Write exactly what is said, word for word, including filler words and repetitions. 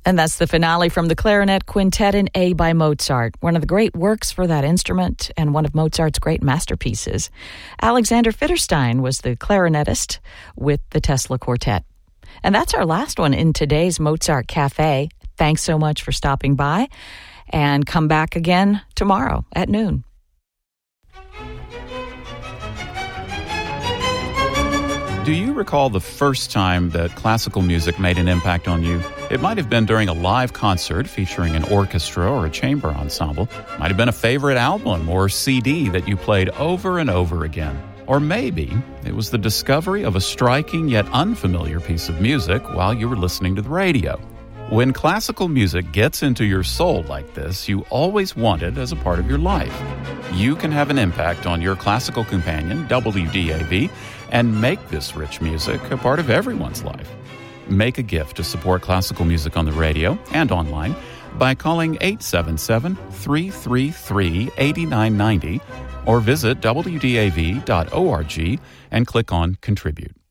And that's the finale from the Clarinet Quintet in A by Mozart, one of the great works for that instrument and one of Mozart's great masterpieces. Alexander Fitterstein was the clarinetist with the Tesla Quartet. And that's our last one in today's Mozart Cafe. Thanks so much for stopping by, and come back again tomorrow at noon. Do you recall the first time that classical music made an impact on you? It might have been during a live concert featuring an orchestra or a chamber ensemble. Might have been a favorite album or C D that you played over and over again. Or maybe it was the discovery of a striking yet unfamiliar piece of music while you were listening to the radio. When classical music gets into your soul like this, you always want it as a part of your life. You can have an impact on your classical companion, W D A V, and make this rich music a part of everyone's life. Make a gift to support classical music on the radio and online by calling eight seven seven, three three three, eight nine nine zero or visit W D A V dot org and click on Contribute.